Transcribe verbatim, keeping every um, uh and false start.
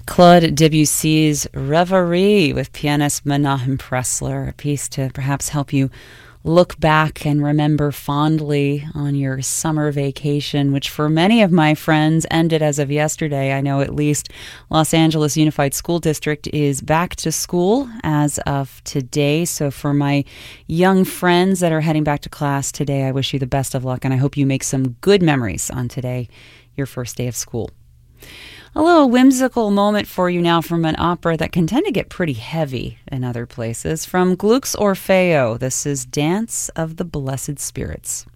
Claude Debussy's Reverie with pianist Menahem Pressler, a piece to perhaps help you look back and remember fondly on your summer vacation, which for many of my friends ended as of yesterday. I know at least Los Angeles Unified School District is back to school as of today. So for my young friends that are heading back to class today, I wish you the best of luck, and I hope you make some good memories on today, your first day of school. A little whimsical moment for you now from an opera that can tend to get pretty heavy in other places. From Gluck's Orfeo, this is Dance of the Blessed Spirits.